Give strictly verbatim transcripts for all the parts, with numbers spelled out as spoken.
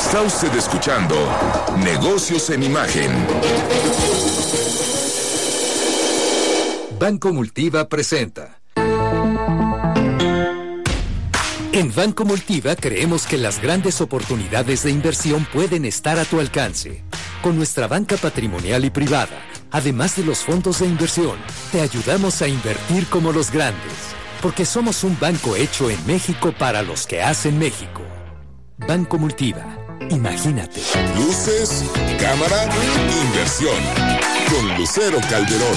Está usted escuchando Negocios en Imagen. Banco Multiva presenta. En Banco Multiva creemos que las grandes oportunidades de inversión pueden estar a tu alcance. Con nuestra banca patrimonial y privada, además de los fondos de inversión, te ayudamos a invertir como los grandes, porque somos un banco hecho en México para los que hacen México. Banco Multiva. Imagínate. Luces, cámara, inversión. Con Lucero Calderón.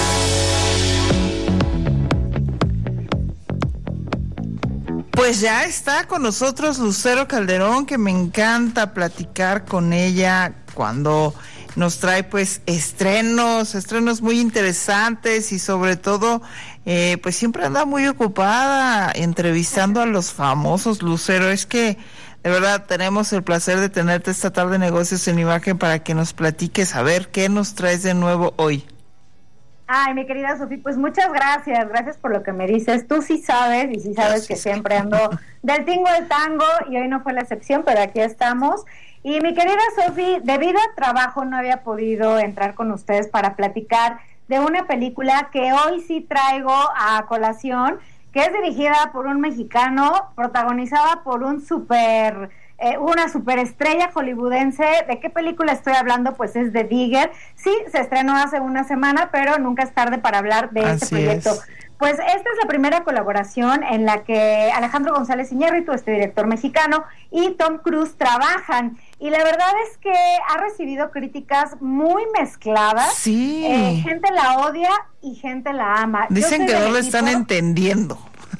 Pues ya está con nosotros Lucero Calderón, que me encanta platicar con ella cuando nos trae pues estrenos, estrenos muy interesantes y sobre todo eh, pues siempre anda muy ocupada entrevistando a los famosos. Lucero, es que de verdad tenemos el placer de tenerte esta tarde de Negocios en Imagen para que nos platiques a ver qué nos traes de nuevo hoy. Ay, mi querida Sofía, pues muchas gracias, gracias por lo que me dices. Tú sí sabes, y sí sabes gracias. Que siempre ando del tingo al tango, y hoy no fue la excepción, pero aquí estamos. Y mi querida Sofía, debido a trabajo no había podido entrar con ustedes para platicar de una película que hoy sí traigo a colación, que es dirigida por un mexicano, protagonizada por un super... Eh, una superestrella hollywoodense. ¿De qué película estoy hablando? Pues es The Digger. Sí, se estrenó hace una semana, pero nunca es tarde para hablar de Así este proyecto. Es. Pues esta es la primera colaboración en la que Alejandro González Iñárritu, este director mexicano, y Tom Cruise trabajan. Y la verdad es que ha recibido críticas muy mezcladas. Sí. Eh, gente la odia y gente la ama. Dicen que no lo están entendiendo.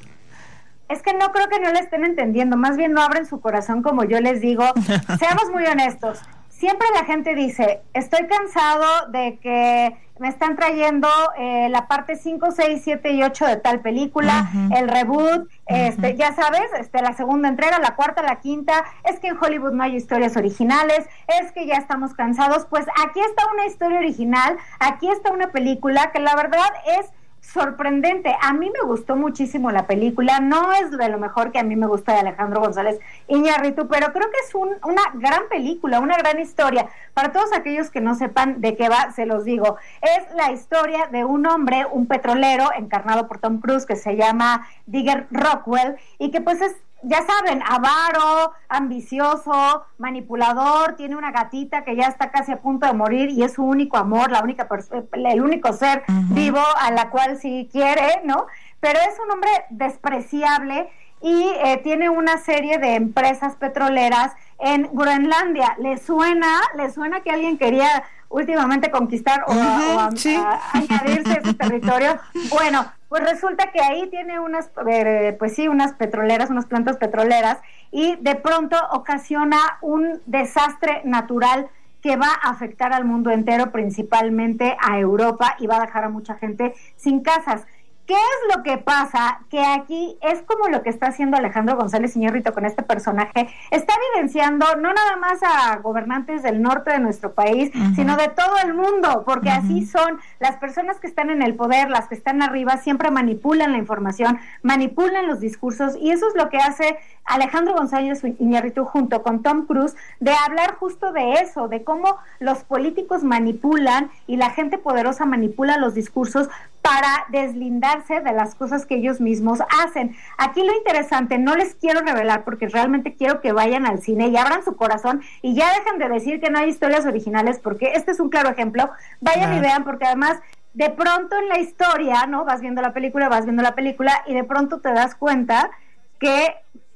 Es que no creo que no le estén entendiendo, más bien no abren su corazón, como yo les digo. Seamos muy honestos, siempre la gente dice, estoy cansado de que me están trayendo eh, la parte cinco, seis, siete y ocho de tal película, uh-huh. el reboot, uh-huh. este, ya sabes, este, la segunda entrega, la cuarta, la quinta, es que en Hollywood no hay historias originales, es que ya estamos cansados. Pues aquí está una historia original, aquí está una película que la verdad es sorprendente. A mí me gustó muchísimo la película, no es de lo mejor que a mí me gusta de Alejandro González Iñárritu, pero creo que es un, una gran película, una gran historia. Para todos aquellos que no sepan de qué va, se los digo, es la historia de un hombre, un petrolero, encarnado por Tom Cruise, que se llama Digger Rockwell, y que pues es, ya saben, avaro, ambicioso, manipulador, tiene una gatita que ya está casi a punto de morir y es su único amor, la única perso- el único ser uh-huh. vivo a la cual sí quiere, ¿no? Pero es un hombre despreciable y eh, tiene una serie de empresas petroleras en Groenlandia. ¿Le suena? ¿Le suena que alguien quería últimamente conquistar o, uh-huh, o a, sí. a, a añadirse a ese territorio? Bueno, pues resulta que ahí tiene unas, eh, pues sí, unas petroleras, unas plantas petroleras, y de pronto ocasiona un desastre natural que va a afectar al mundo entero, principalmente a Europa, y va a dejar a mucha gente sin casas. ¿Qué es lo que pasa? Que aquí es como lo que está haciendo Alejandro González Iñárritu con este personaje. Está evidenciando no nada más a gobernantes del norte de nuestro país, uh-huh. sino de todo el mundo, porque uh-huh. así son. Las personas que están en el poder, las que están arriba, siempre manipulan la información, manipulan los discursos, y eso es lo que hace Alejandro González Iñárritu junto con Tom Cruise, de hablar justo de eso, de cómo los políticos manipulan y la gente poderosa manipula los discursos para deslindarse de las cosas que ellos mismos hacen. Aquí lo interesante, no les quiero revelar porque realmente quiero que vayan al cine y abran su corazón y ya dejen de decir que no hay historias originales, porque este es un claro ejemplo. Vayan uh-huh. y vean, porque además de pronto en la historia, ¿no? Vas viendo la película, vas viendo la película y de pronto te das cuenta que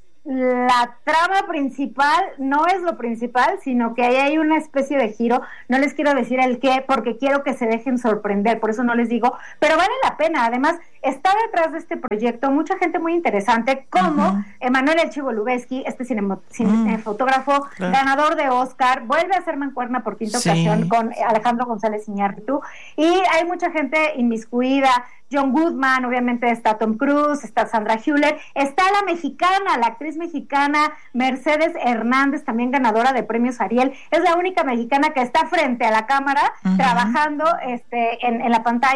la trama principal no es lo principal, sino que ahí hay una especie de giro. No les quiero decir el qué, porque quiero que se dejen sorprender, por eso no les digo, pero vale la pena. Además, está detrás de este proyecto mucha gente muy interesante, como uh-huh. Emanuel El Chivo Lubezki, este cinemo, cinefotógrafo, uh-huh. claro. ganador de Oscar, vuelve a hacer mancuerna por quinta sí. ocasión con Alejandro González Iñárritu, y hay mucha gente inmiscuida. John Goodman, obviamente está Tom Cruise, está Sandra Hüller, está la mexicana, la actriz mexicana Mercedes Hernández, también ganadora de premios Ariel. Es la única mexicana que está frente a la cámara uh-huh. trabajando este en, en la pantalla,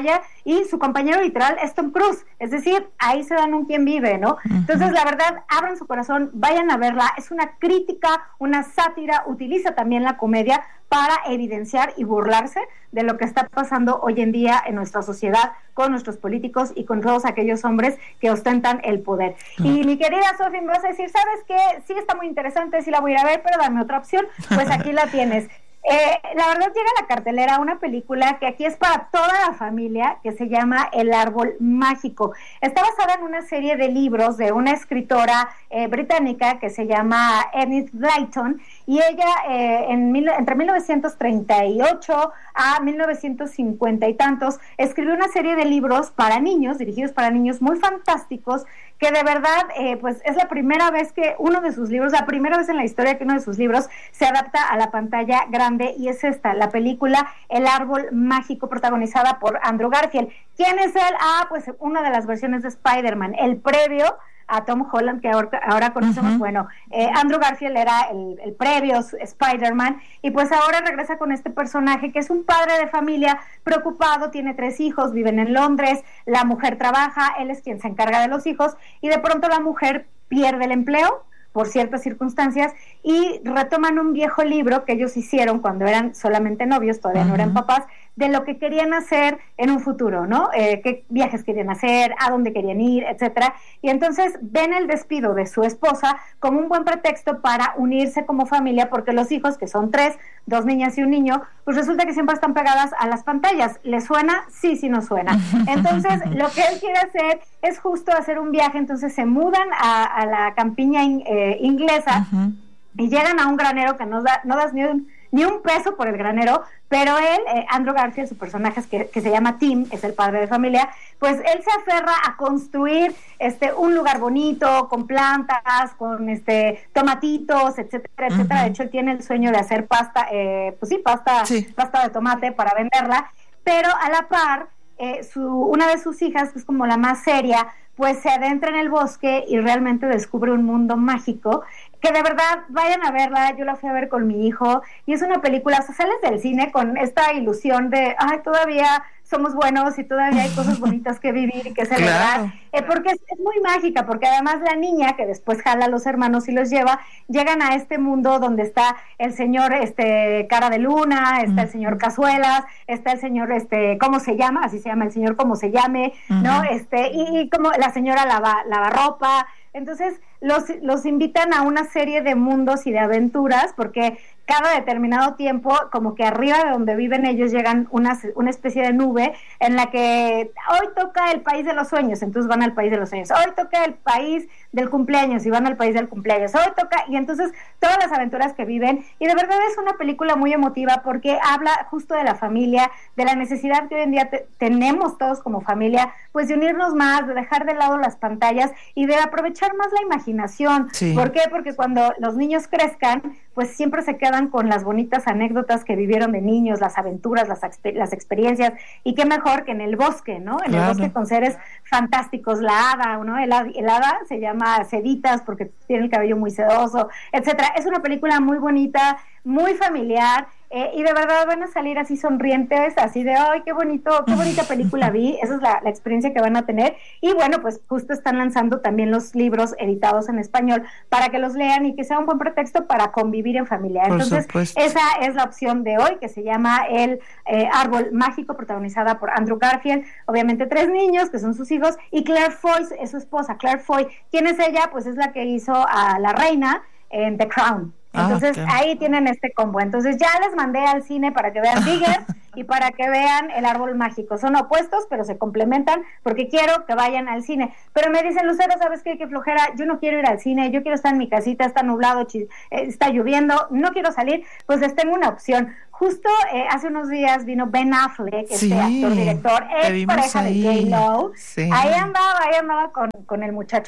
y su compañero literal es Tom Cruise, es decir, ahí se dan un quién vive, ¿no? Uh-huh. Entonces, la verdad, abran su corazón, vayan a verla, es una crítica, una sátira, utiliza también la comedia para evidenciar y burlarse de lo que está pasando hoy en día en nuestra sociedad, con nuestros políticos y con todos aquellos hombres que ostentan el poder. Uh-huh. Y mi querida Sofi, me vas a decir, ¿sabes qué? Sí está muy interesante, sí la voy a ir a ver, pero dame otra opción, pues aquí la tienes. Eh, la verdad llega a la cartelera una película que aquí es para toda la familia, que se llama El Árbol Mágico. Está basada en una serie de libros de una escritora eh, británica que se llama Enid Blyton, y ella eh, en mil, entre mil novecientos treinta y ocho a mil novecientos cincuenta y tantos escribió una serie de libros para niños, dirigidos para niños, muy fantásticos, que de verdad, eh, pues es la primera vez que uno de sus libros, la primera vez en la historia que uno de sus libros se adapta a la pantalla grande, y es esta, la película El Árbol Mágico, protagonizada por Andrew Garfield. ¿Quién es él? Ah, pues una de las versiones de Spider-Man, el previo a Tom Holland, que ahora, ahora conocemos. Uh-huh. Bueno, eh, Andrew Garfield era el, el previo Spider-Man, y pues ahora regresa con este personaje que es un padre de familia preocupado, tiene tres hijos, viven en Londres, la mujer trabaja, él es quien se encarga de los hijos, y de pronto la mujer pierde el empleo por ciertas circunstancias, y retoman un viejo libro que ellos hicieron cuando eran solamente novios, todavía uh-huh. no eran papás, de lo que querían hacer en un futuro, ¿no? Eh, qué viajes querían hacer, a dónde querían ir, etcétera. Y entonces ven el despido de su esposa como un buen pretexto para unirse como familia, porque los hijos, que son tres, dos niñas y un niño, pues resulta que siempre están pegadas a las pantallas. ¿Les suena? Sí, sí nos suena. Entonces, lo que él quiere hacer es justo hacer un viaje, entonces se mudan a, a la campiña in, eh, inglesa uh-huh. y llegan a un granero que no, da, no das ni un, ni un peso por el granero, pero él, eh, Andrew Garfield, su personaje es que, que se llama Tim, es el padre de familia, pues él se aferra a construir este un lugar bonito, con plantas, con este tomatitos, etcétera, etcétera. Uh-huh. De hecho, él tiene el sueño de hacer pasta, eh, pues sí, pasta, sí. pasta de tomate para venderla, pero a la par, eh, su, una de sus hijas, que es como la más seria, pues se adentra en el bosque y realmente descubre un mundo mágico, que de verdad vayan a verla. Yo la fui a ver con mi hijo, y es una película, o sea, sales del cine con esta ilusión de, ay, todavía somos buenos y todavía hay cosas bonitas que vivir y que celebrar, claro. eh, porque es, es muy mágica, porque además la niña, que después jala a los hermanos y los lleva, llegan a este mundo donde está el señor este cara de luna, está uh-huh. el señor Cazuelas, está el señor este ¿cómo se llama? Así se llama el señor, como se llame, uh-huh. ¿no? Este, y, y como la señora lava, lavarropa. Entonces los, los invitan a una serie de mundos y de aventuras, porque cada determinado tiempo, como que arriba de donde viven ellos, llegan una, una especie de nube en la que hoy toca el país de los sueños, entonces van al país de los sueños, hoy toca el país del cumpleaños y van al país del cumpleaños, hoy toca, y entonces todas las aventuras que viven, y de verdad es una película muy emotiva porque habla justo de la familia, de la necesidad que hoy en día te, tenemos todos como familia, pues de unirnos más, de dejar de lado las pantallas y de aprovechar más la imaginación. Sí. ¿Por qué? Porque cuando los niños crezcan, pues siempre se quedan con las bonitas anécdotas que vivieron de niños, las aventuras, las, las experiencias, y qué mejor que en el bosque, ¿no? En claro. el bosque con seres fantásticos, la hada, ¿no? El, el hada se llama Ceditas porque tiene el cabello muy sedoso, etcétera. Es una película muy bonita, muy familiar, eh, y de verdad van a salir así sonrientes, así de, ay, qué bonito, qué bonita película vi. Esa es la, la experiencia que van a tener. Y bueno, pues justo están lanzando también los libros editados en español para que los lean y que sea un buen pretexto para convivir en familia. Por Entonces, supuesto. Esa es la opción de hoy, que se llama El eh, Árbol Mágico, protagonizada por Andrew Garfield, obviamente tres niños, que son sus hijos, y Claire Foy es su esposa. Claire Foy, ¿quién es ella? Pues es la que hizo a la reina en The Crown. Entonces ah, okay. ahí tienen este combo. Entonces ya les mandé al cine para que vean Bigger y para que vean El Árbol Mágico. Son opuestos, pero se complementan, porque quiero que vayan al cine. Pero me dicen, Lucero, ¿sabes qué? Qué flojera, yo no quiero ir al cine, yo quiero estar en mi casita, está nublado, ch- está lloviendo, no quiero salir. Pues les tengo una opción. Justo eh, hace unos días vino Ben Affleck, sí, este actor, director, ex pareja ahí. de J-Lo. Sí. Ahí andaba, ahí andaba con, con el muchachón.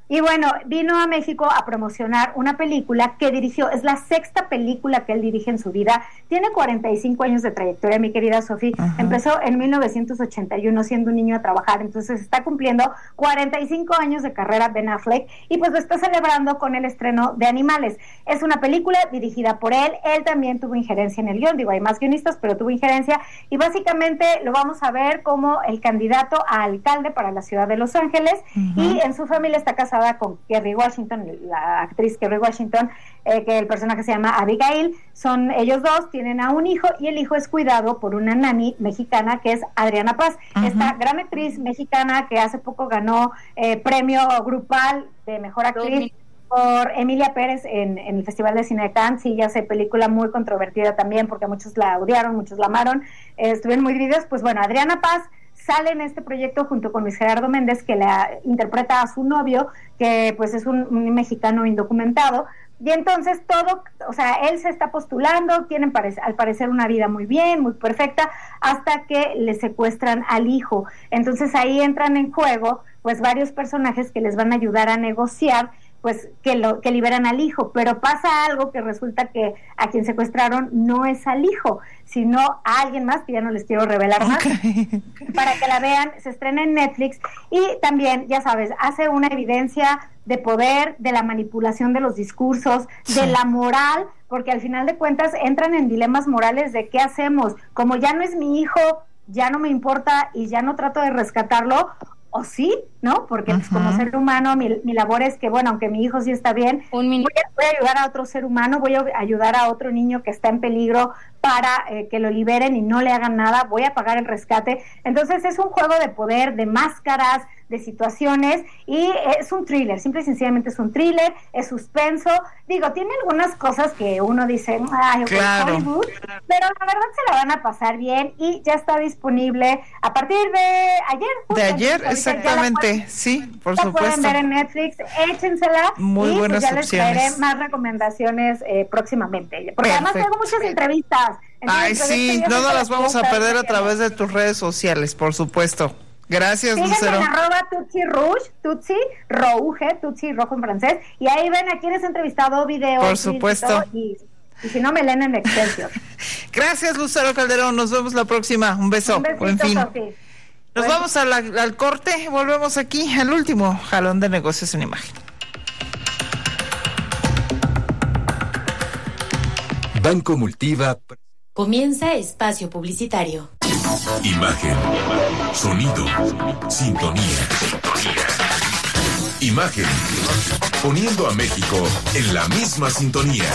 Y bueno, vino a México a promocionar una película que dirigió, es la sexta película que él dirige en su vida, tiene cuarenta y cinco años de trayectoria, mi querida Sofía, empezó en mil novecientos ochenta y uno siendo un niño a trabajar, entonces está cumpliendo cuarenta y cinco años de carrera Ben Affleck, y pues lo está celebrando con el estreno de Animales. Es una película dirigida por él, él también tuvo injerencia en el guión, digo, hay más guionistas, pero tuvo injerencia, y básicamente lo vamos a ver como el candidato a alcalde para la ciudad de Los Ángeles, uh-huh. y en su familia está casada con Kerry Washington, la actriz Kerry Washington, eh, que el personaje se llama Abigail. Son ellos dos, tienen a un hijo, y el hijo es cuidado por una nani mexicana que es Adriana Paz, uh-huh. esta gran actriz mexicana que hace poco ganó eh, premio grupal de mejor actriz por Emilia Pérez en, en el Festival de Cine de Cannes. Y ya sé, película muy controvertida también porque muchos la odiaron, muchos la amaron, eh, estuvieron muy divididos. Pues bueno, Adriana Paz sale en este proyecto junto con Luis Gerardo Méndez, que la interpreta a su novio, que pues es un, un mexicano indocumentado, y entonces todo, o sea, él se está postulando, tienen pare- al parecer una vida muy bien, muy perfecta, hasta que le secuestran al hijo. Entonces ahí entran en juego pues varios personajes que les van a ayudar a negociar pues que lo que liberan al hijo, pero pasa algo que resulta que a quien secuestraron no es al hijo, sino a alguien más, que ya no les quiero revelar más, okay. para que la vean. Se estrena en Netflix, y también, ya sabes, hace una evidencia de poder, de la manipulación de los discursos, sí. de la moral, porque al final de cuentas entran en dilemas morales de qué hacemos, como ya no es mi hijo, ya no me importa y ya no trato de rescatarlo, o sí, ¿no? Porque uh-huh. pues, como ser humano, mi, mi labor es que, bueno, aunque mi hijo sí está bien, voy a, voy a ayudar a otro ser humano, voy a ayudar a otro niño que está en peligro para eh, que lo liberen y no le hagan nada, voy a pagar el rescate. Entonces es un juego de poder, de máscaras, de situaciones, y es un thriller, simple y sencillamente es un thriller, es suspenso. Digo, tiene algunas cosas que uno dice, ay, claro. Hollywood, pero la verdad se la van a pasar bien, y ya está disponible a partir de ayer. De ayer, exactamente, pueden, sí, por la supuesto. La pueden ver en Netflix, échensela. Muy y buenas pues ya opciones. Les traeré más recomendaciones eh, próximamente, porque Perfecto. Además tengo muchas entrevistas. Ay, sí, no nos las vamos a perder a través de tus redes sociales, por supuesto. Gracias, Síguenme Lucero. en arroba Tutsi Rouge, Tutsi Rouge, Tutsi rojo en francés, y ahí ven a quienes he entrevistado, videos. Por supuesto. Y, y si no, me leen en Excelsior. Gracias, Lucero Calderón. Nos vemos la próxima. Un beso. Un besito, Buen fin. Sofi. Nos Buen... vamos a la, al corte. Volvemos aquí al último jalón de negocios en imagen. Banco Multiva. Comienza espacio publicitario. Imagen, sonido, sintonía. Imagen, poniendo a México en la misma sintonía.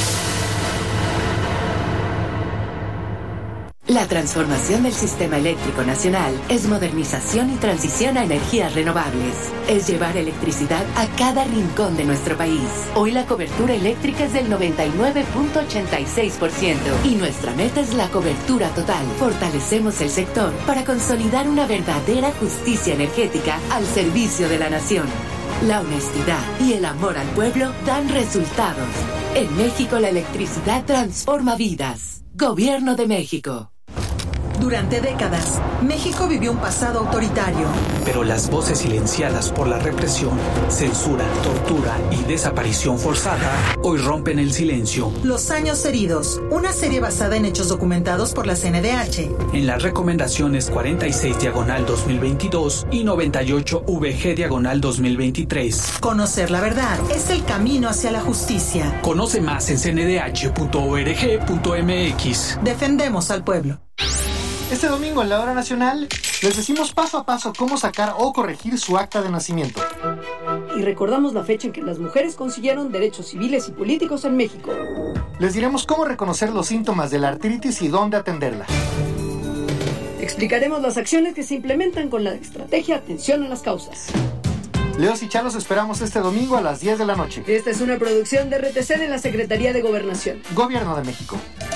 La transformación del sistema eléctrico nacional es modernización y transición a energías renovables. Es llevar electricidad a cada rincón de nuestro país. Hoy la cobertura eléctrica es del noventa y nueve punto ochenta y seis por ciento y nuestra meta es la cobertura total. Fortalecemos el sector para consolidar una verdadera justicia energética al servicio de la nación. La honestidad y el amor al pueblo dan resultados. En México la electricidad transforma vidas. Gobierno de México. Durante décadas, México vivió un pasado autoritario. Pero las voces silenciadas por la represión, censura, tortura y desaparición forzada hoy rompen el silencio. Los años heridos, una serie basada en hechos documentados por la C N D H. En las recomendaciones cuarenta y seis diagonal dos mil veintidós y noventa y ocho V G diagonal dos mil veintitrés. Conocer la verdad es el camino hacia la justicia. Conoce más en c n d h punto org punto m x. Defendemos al pueblo. Este domingo en la Hora Nacional les decimos paso a paso cómo sacar o corregir su acta de nacimiento. Y recordamos la fecha en que las mujeres consiguieron derechos civiles y políticos en México. Les diremos cómo reconocer los síntomas de la artritis y dónde atenderla. Explicaremos las acciones que se implementan con la estrategia Atención a las Causas. Leos y Charlos esperamos este domingo a las diez de la noche. Esta es una producción de R T C de la Secretaría de Gobernación. Gobierno de México.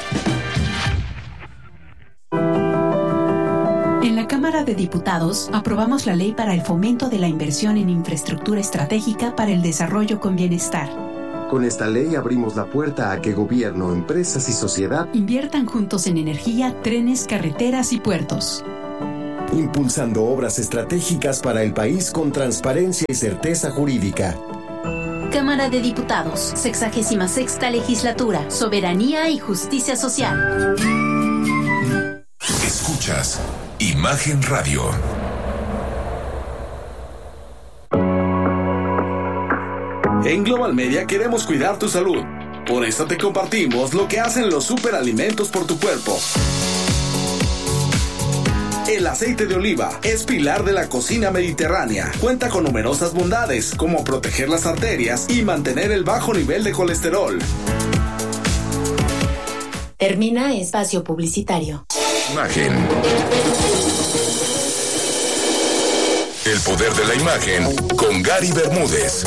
En la Cámara de Diputados aprobamos la ley para el fomento de la inversión en infraestructura estratégica para el desarrollo con bienestar. Con esta ley abrimos la puerta a que gobierno, empresas y sociedad inviertan juntos en energía, trenes, carreteras y puertos. impulsando obras estratégicas para el país con transparencia y certeza jurídica. Cámara de Diputados, sexagésima sexta legislatura, Soberanía y Justicia Social. Escuchas Imagen Radio. En Global Media queremos cuidar tu salud. Por eso te compartimos lo que hacen los superalimentos por tu cuerpo. El aceite de oliva es pilar de la cocina mediterránea. Cuenta con numerosas bondades, como proteger las arterias y mantener el bajo nivel de colesterol. Termina espacio publicitario. Imagen. El poder de la imagen con Gary Bermúdez.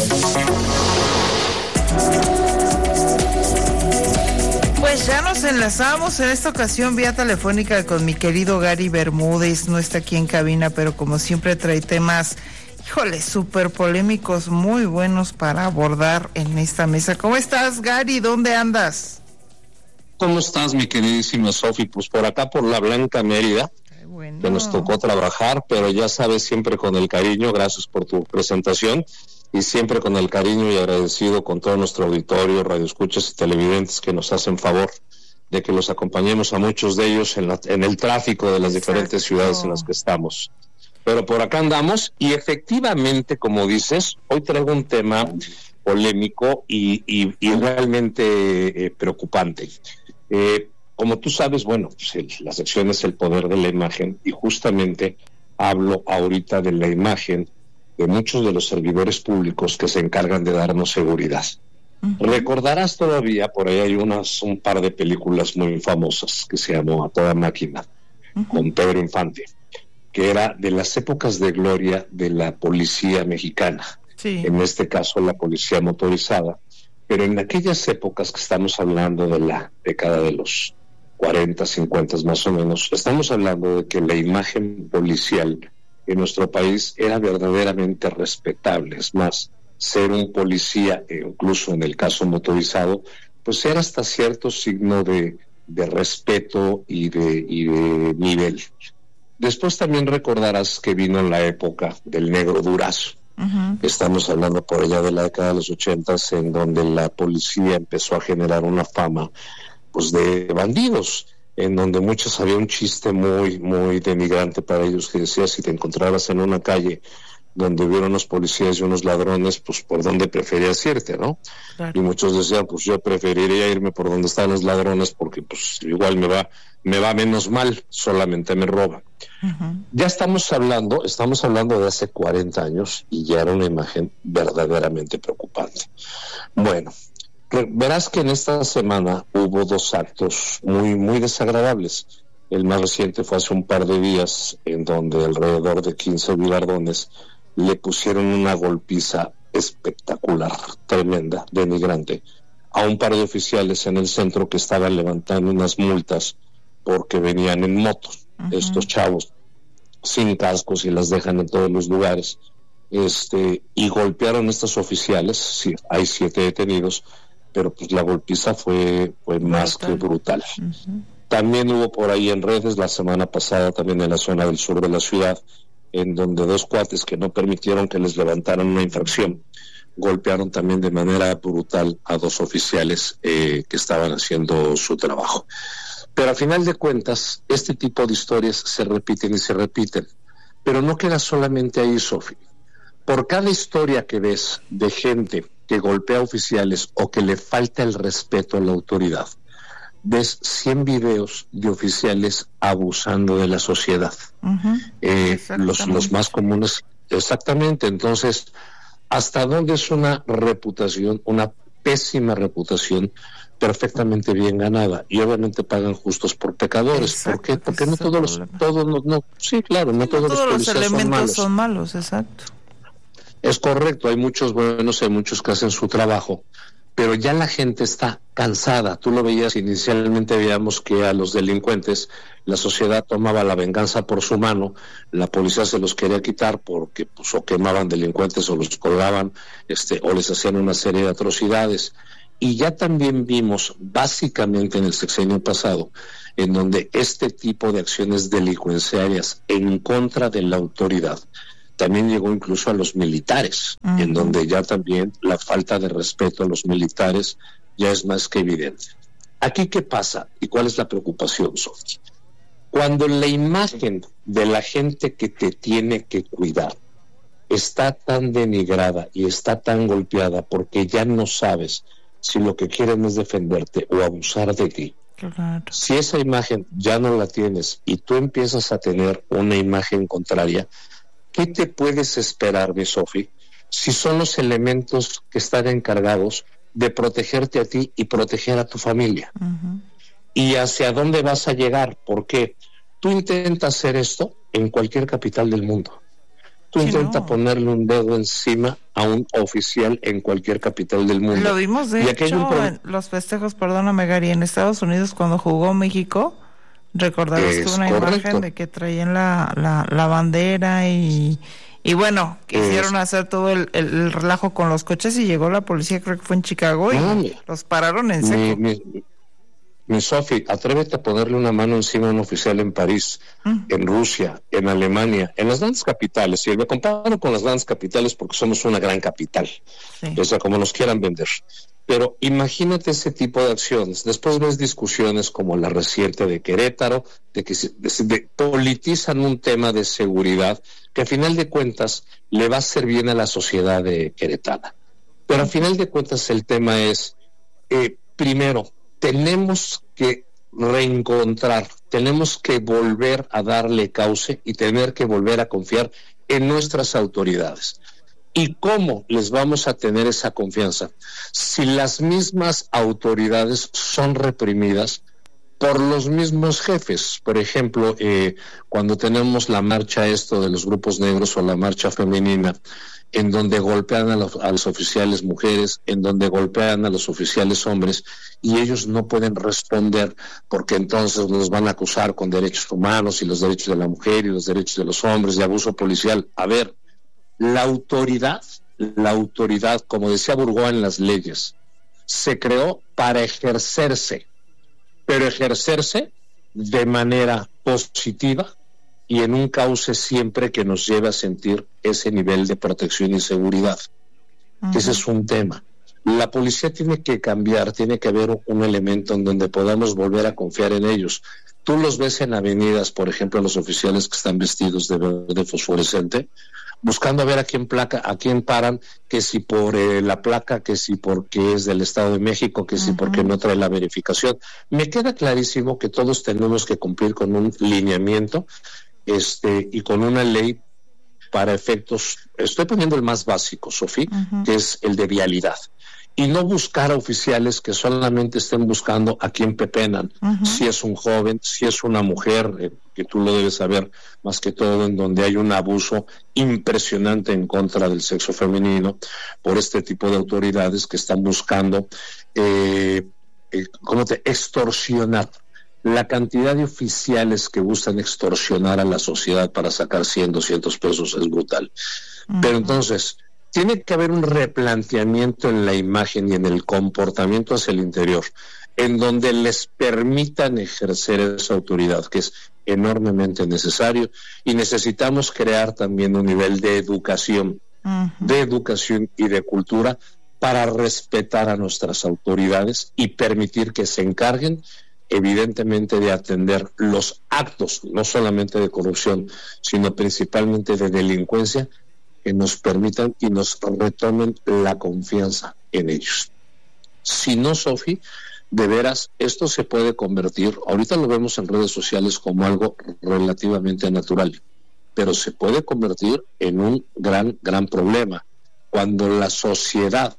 Pues ya nos enlazamos en esta ocasión vía telefónica con mi querido Gary Bermúdez. No está aquí en cabina, pero como siempre trae temas, híjole, súper polémicos, muy buenos para abordar en esta mesa. ¿Cómo estás, Gary? ¿Dónde andas? ¿Cómo estás, mi queridísima Sofi? Pues por acá, por la Blanca Mérida, bueno. que nos tocó trabajar, pero ya sabes, siempre con el cariño. Gracias por tu presentación. Y siempre con el cariño y agradecido con todo nuestro auditorio, radioescuchas y televidentes que nos hacen favor de que los acompañemos a muchos de ellos en, la, en el tráfico de las Exacto. diferentes ciudades en las que estamos. Pero por acá andamos y efectivamente, como dices, hoy traigo un tema polémico y, y, y realmente eh, preocupante. Eh, como tú sabes, bueno, pues el, la sección es el poder de la imagen y justamente hablo ahorita de la imagen de muchos de los servidores públicos que se encargan de darnos seguridad. Uh-huh. Recordarás todavía, por ahí hay unas un par de películas muy famosas que se llamó A Toda Máquina, uh-huh. con Pedro Infante, que era de las épocas de gloria de la policía mexicana, sí. en este caso la policía motorizada, pero en aquellas épocas que estamos hablando de la década de los cuarenta, cincuenta más o menos, estamos hablando de que la imagen policial en nuestro país era verdaderamente respetable. Es más, ser un policía, incluso en el caso motorizado, pues era hasta cierto signo de, de respeto y de, y de nivel. Después también recordarás que vino la época del negro durazo. Uh-huh. Estamos hablando por allá de la década de los ochentas, en donde la policía empezó a generar una fama pues de bandidos, en donde muchos había un chiste muy, muy denigrante para ellos que decía, si te encontraras en una calle donde hubiera unos policías y unos ladrones, pues por dónde preferías irte, ¿no? Claro. Y muchos decían, pues yo preferiría irme por donde están los ladrones porque pues igual me va, me va menos mal, solamente me roban. Uh-huh. Ya estamos hablando, estamos hablando de hace cuarenta años y ya era una imagen verdaderamente preocupante. Bueno, verás que en esta semana hubo dos actos muy, muy desagradables. El más reciente fue hace un par de días, en donde alrededor de quince bilardones le pusieron una golpiza espectacular, tremenda, denigrante, a un par de oficiales en el centro que estaban levantando unas multas porque venían en motos. Uh-huh. Estos chavos sin cascos y las dejan en todos los lugares, este, y golpearon a estos oficiales. Sí, hay siete detenidos, pero pues la golpiza fue, fue más que brutal. Uh-huh. También hubo por ahí en redes la semana pasada, también en la zona del sur de la ciudad, en donde dos cuates que no permitieron que les levantaran una infracción, golpearon también de manera brutal a dos oficiales eh, que estaban haciendo su trabajo. Pero a final de cuentas, este tipo de historias se repiten y se repiten. Pero no queda solamente ahí, Sofi. Por cada historia que ves de gente que golpea a oficiales o que le falta el respeto a la autoridad, ves cien videos de oficiales abusando de la sociedad. Uh-huh. Eh, los, los más comunes, exactamente. Entonces, ¿hasta dónde es una reputación, una pésima reputación, perfectamente bien ganada? Y obviamente pagan justos por pecadores. Exacto, ¿por qué? Porque no todos los, todos no, no, sí, claro, no, sí, todos, no todos los policías los elementos son malos. son malos, exacto. Es correcto, hay muchos buenos, hay muchos que hacen su trabajo, pero ya la gente está cansada. Tú lo veías inicialmente, veíamos que a los delincuentes la sociedad tomaba la venganza por su mano, la policía se los quería quitar porque pues o quemaban delincuentes o los colgaban, este, o les hacían una serie de atrocidades. Y ya también vimos, básicamente en el sexenio pasado, en donde este tipo de acciones delincuenciarias en contra de la autoridad también llegó incluso a los militares, uh-huh. en donde ya también la falta de respeto a los militares ya es más que evidente. ¿Aquí qué pasa y cuál es la preocupación, Sofía? Cuando la imagen de la gente que te tiene que cuidar está tan denigrada y está tan golpeada porque ya no sabes si lo que quieren es defenderte o abusar de ti, claro. Si esa imagen ya no la tienes y tú empiezas a tener una imagen contraria, ¿qué te puedes esperar, mi Sofi? Si son los elementos que están encargados de protegerte a ti y proteger a tu familia. Uh-huh. ¿Y hacia dónde vas a llegar? Porque tú intentas hacer esto en cualquier capital del mundo. Tú sí, intentas no. ponerle un dedo encima a un oficial en cualquier capital del mundo. Lo vimos de y hecho pro... en los festejos, perdóname Gary, en Estados Unidos cuando jugó México, recordarás que una correcto. imagen de que traían la, la, la bandera y, y bueno, quisieron es... hacer todo el, el, el relajo con los coches y llegó la policía, creo que fue en Chicago, y no, los pararon en seco. Mi, mi, mi Sofi, atrévete a ponerle una mano encima a un oficial en París, ¿Mm? en Rusia, en Alemania, en las grandes capitales. Y me comparo con las grandes capitales porque somos una gran capital, sí. o sea, como nos quieran vender. Pero imagínate ese tipo de acciones. Después ves discusiones como la reciente de Querétaro, de que se, de, de, politizan un tema de seguridad que a final de cuentas le va a hacer bien a la sociedad de queretana. Pero a final de cuentas el tema es, eh, primero, tenemos que reencontrar, tenemos que volver a darle cauce y tener que volver a confiar en nuestras autoridades. ¿Y cómo les vamos a tener esa confianza? Si las mismas autoridades son reprimidas por los mismos jefes. Por ejemplo, eh, cuando tenemos la marcha esto de los grupos negros o la marcha femenina, en donde golpean a los, a los oficiales mujeres, en donde golpean a los oficiales hombres, y ellos no pueden responder porque entonces nos van a acusar con derechos humanos y los derechos de la mujer y los derechos de los hombres de abuso policial. A ver, la autoridad, la autoridad, como decía Burgoa en las leyes, se creó para ejercerse, pero ejercerse de manera positiva y en un cauce siempre que nos lleve a sentir ese nivel de protección y seguridad. Uh-huh. Ese es un tema. La policía tiene que cambiar, tiene que haber un elemento en donde podamos volver a confiar en ellos. Tú los ves en avenidas, por ejemplo, los oficiales que están vestidos de verde fosforescente, buscando a ver a quién placa, a quién paran, que si por eh, la placa, que si porque es del Estado de México, que si uh-huh. porque no trae la verificación. Me queda clarísimo que todos tenemos que cumplir con un lineamiento este y con una ley para efectos, estoy poniendo el más básico, Sofía, uh-huh. que es el de vialidad. Y no buscar a oficiales que solamente estén buscando a quién pepenan, uh-huh. si es un joven, si es una mujer, eh, que tú lo debes saber más que todo, en donde hay un abuso impresionante en contra del sexo femenino por este tipo de autoridades que están buscando, eh, eh, ¿cómo te? extorsionar. La cantidad de oficiales que buscan extorsionar a la sociedad para sacar cien, doscientos pesos es brutal. Uh-huh. Pero entonces tiene que haber un replanteamiento en la imagen y en el comportamiento hacia el interior, en donde les permitan ejercer esa autoridad, que es enormemente necesario, y necesitamos crear también un nivel de educación, uh-huh. de educación y de cultura para respetar a nuestras autoridades y permitir que se encarguen evidentemente de atender los actos, no solamente de corrupción, sino principalmente de delincuencia, que nos permitan y nos retomen la confianza en ellos. Si no, Sofi, de veras, esto se puede convertir, ahorita lo vemos en redes sociales como algo relativamente natural, pero se puede convertir en un gran, gran problema. Cuando la sociedad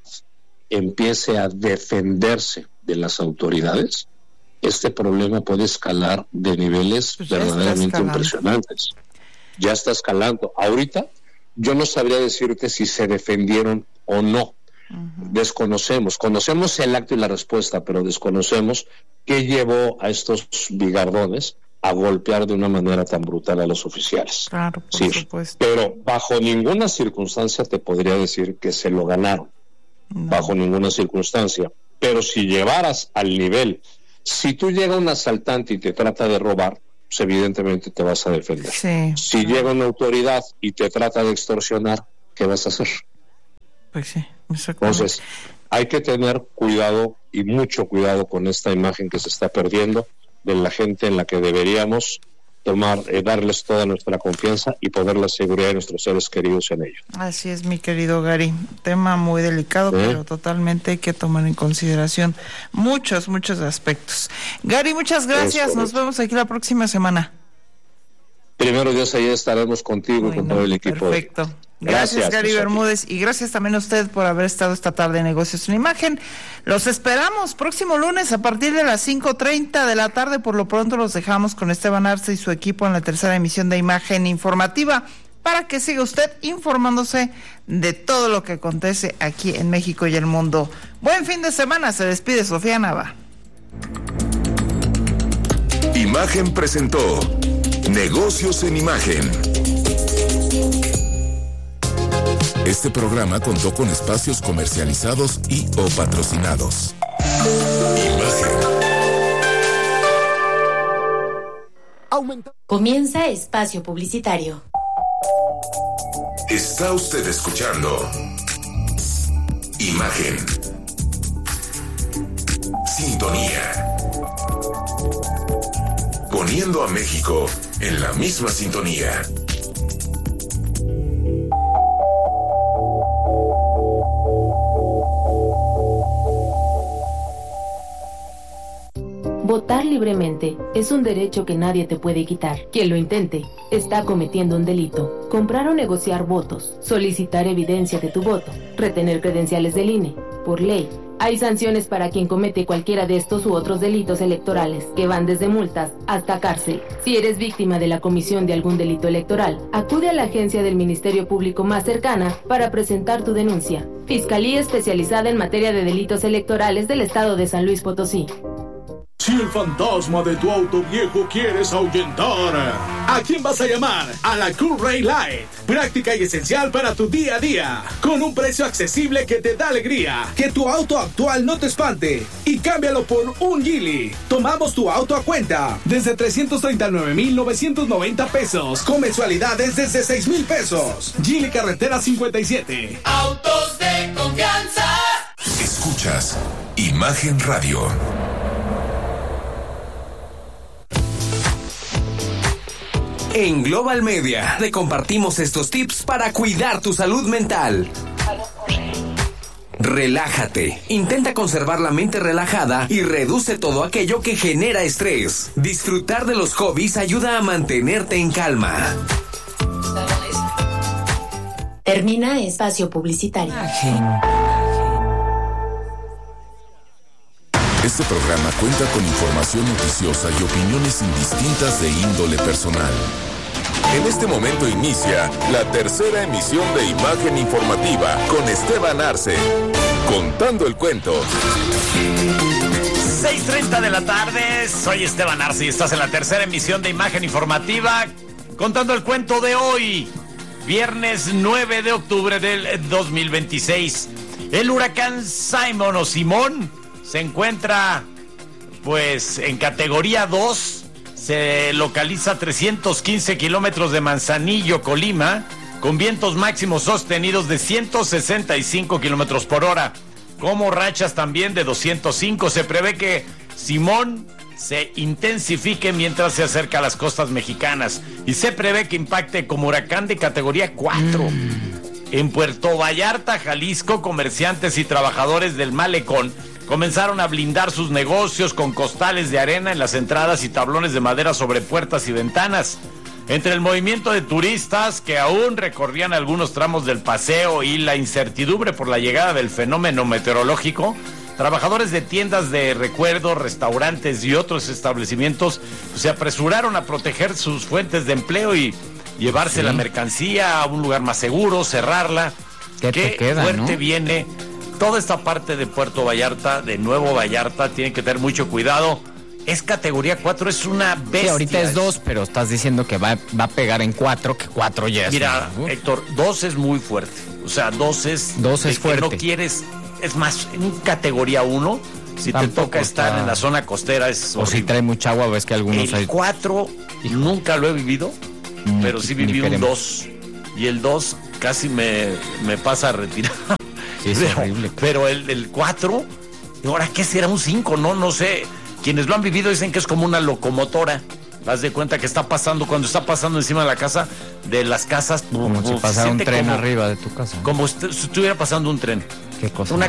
empiece a defenderse de las autoridades, este problema puede escalar de niveles pues verdaderamente impresionantes. Ya está escalando. Ahorita yo no sabría decirte si se defendieron o no. Uh-huh. Desconocemos. Conocemos el acto y la respuesta, pero desconocemos qué llevó a estos bigardones a golpear de una manera tan brutal a los oficiales. Claro, por sí, supuesto. Pero bajo ninguna circunstancia te podría decir que se lo ganaron. No. Bajo ninguna circunstancia. Pero si llevaras al nivel, si tú llega un asaltante y te trata de robar, pues evidentemente te vas a defender. Sí. Si llega una autoridad y te trata de extorsionar, ¿qué vas a hacer? Pues sí, exactamente. Entonces, hay que tener cuidado y mucho cuidado con esta imagen que se está perdiendo de la gente en la que deberíamos tomar, eh, darles toda nuestra confianza y poner la seguridad de nuestros seres queridos en ello. Así es, mi querido Gary. Tema muy delicado, ¿Eh? pero totalmente hay que tomar en consideración muchos, muchos aspectos. Gary, muchas gracias. Nos vemos aquí la próxima semana. Primero Dios, ahí estaremos contigo, bueno, con todo el equipo. Perfecto. Gracias, gracias Gary Bermúdez, y gracias también a usted por haber estado esta tarde en Negocios en Imagen. Los esperamos próximo lunes a partir de las cinco treinta de la tarde. Por lo pronto los dejamos con Esteban Arce y su equipo en la tercera emisión de Imagen Informativa para que siga usted informándose de todo lo que acontece aquí en México y el mundo. Buen fin de semana, se despide Sofía Nava. Imagen presentó Negocios en Imagen. Este programa contó con espacios comercializados y o patrocinados. Imagen. Comienza espacio publicitario. Está usted escuchando Imagen. Sintonía. Poniendo a México en la misma sintonía. Votar libremente es un derecho que nadie te puede quitar. Quien lo intente está cometiendo un delito. Comprar o negociar votos, solicitar evidencia de tu voto, retener credenciales del I N E. Por ley, hay sanciones para quien comete cualquiera de estos u otros delitos electorales, que van desde multas hasta cárcel. Si eres víctima de la comisión de algún delito electoral, acude a la agencia del Ministerio Público más cercana para presentar tu denuncia. Fiscalía especializada en materia de delitos electorales del Estado de San Luis Potosí. Si el fantasma de tu auto viejo quieres ahuyentar, ¿a quién vas a llamar? A la Cool-Ray Light. Práctica y esencial para tu día a día. Con un precio accesible que te da alegría. Que tu auto actual no te espante. Y cámbialo por un Geely. Tomamos tu auto a cuenta. Desde trescientos treinta y nueve mil novecientos noventa pesos. Con mensualidades desde seis mil pesos. Geely Carretera cincuenta y siete. Autos de confianza. Escuchas Imagen Radio. En Global Media te compartimos estos tips para cuidar tu salud mental. Relájate. Intenta conservar la mente relajada y reduce todo aquello que genera estrés. Disfrutar de los hobbies ayuda a mantenerte en calma. Termina espacio publicitario. Este programa cuenta con información noticiosa y opiniones indistintas de índole personal. En este momento inicia la tercera emisión de Imagen Informativa con Esteban Arce, contando el cuento. seis treinta de la tarde, soy Esteban Arce y estás en la tercera emisión de Imagen Informativa, contando el cuento de hoy, viernes nueve de octubre del dos mil veintiséis. El huracán Simon o Simón se encuentra, pues, en categoría dos, se localiza a trescientos quince kilómetros de Manzanillo, Colima, con vientos máximos sostenidos de ciento sesenta y cinco kilómetros por hora, como rachas también de doscientos cinco. Se prevé que Simón se intensifique mientras se acerca a las costas mexicanas y se prevé que impacte como huracán de categoría cuatro. Mm. En Puerto Vallarta, Jalisco, comerciantes y trabajadores del malecón comenzaron a blindar sus negocios con costales de arena en las entradas y tablones de madera sobre puertas y ventanas. Entre el movimiento de turistas que aún recorrían algunos tramos del paseo y la incertidumbre por la llegada del fenómeno meteorológico, trabajadores de tiendas de recuerdos, restaurantes y otros establecimientos pues, se apresuraron a proteger sus fuentes de empleo y llevarse sí. la mercancía a un lugar más seguro, cerrarla. ¿Qué, Qué te queda, fuerte ¿no? viene toda esta parte de Puerto Vallarta, de Nuevo Vallarta. Tienen que tener mucho cuidado. Es categoría cuatro, es una bestia. Sí, ahorita es dos, pero estás diciendo que va, va a pegar en cuatro, que cuatro ya es. Mira, uh. Héctor, dos es muy fuerte. O O sea, dos es... Dos es fuerte. No quieres... Es más, en categoría uno, si Tampoco te toca estar está... en la zona costera es O horrible. Si trae mucha agua, ves que algunos el hay... cuatro nunca lo he vivido, mm, pero sí viví un dos. Y el dos casi me, me pasa a retirar. Sí, es pero, horrible. Pero el, el cuatro, ¿ahora qué será? Un cinco, no, no sé. Quienes lo han vivido dicen que es como una locomotora. Haz de cuenta que está pasando, cuando está pasando encima de la casa, de las casas... Como uh, si pasara un tren como, arriba de tu casa. Como si estuviera pasando un tren. Qué cosa. Una